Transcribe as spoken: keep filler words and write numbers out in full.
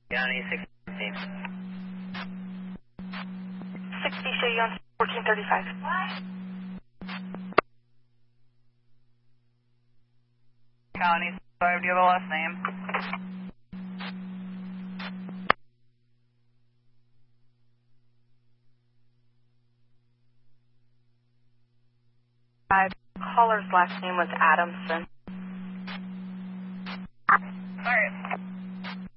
County six fifteen. sixty, show you on fourteen thirty-five. County five, do you have a last name? Five. Caller's last name was Adamson. Alright.